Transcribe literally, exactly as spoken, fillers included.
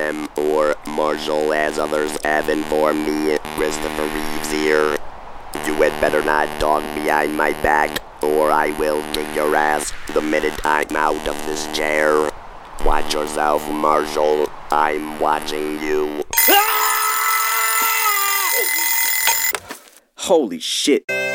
him, or Marshall as others have informed me. Christopher Reeves here. You had better not talk behind my back, or I will kick your ass the minute I'm out of this chair. Watch yourself, Marshall. I'm watching you. Holy shit.